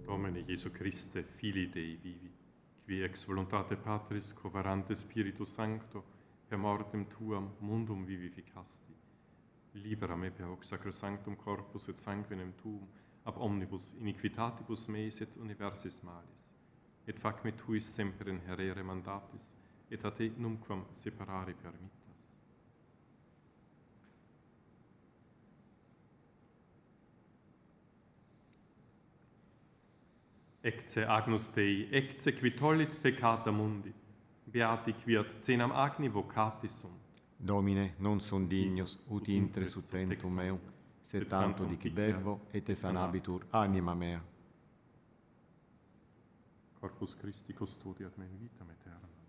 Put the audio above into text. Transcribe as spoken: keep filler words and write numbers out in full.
Domine Jesu Christe, Filii Dei vivi, qui ex voluntate Patris covarante Spiritus Sancto, per mortem tuam mundum vivificasti, libera me per hoc sacrosanctum corpus et sanguinem tuum, ab omnibus iniquitatibus meis et universis malis, et fac me tuis semper inherere mandatis, et a te numquam separare permittas. Ecce agnus Dei, ecce qui tollit peccata mundi, beati quiat cenam agni vocati sunt. Domine, non sunt dignus ut intre subtentum meum, sed tanto dici verbo, et sanabitur anima mea. Corpus Christi custodiat me in vitam aeternam.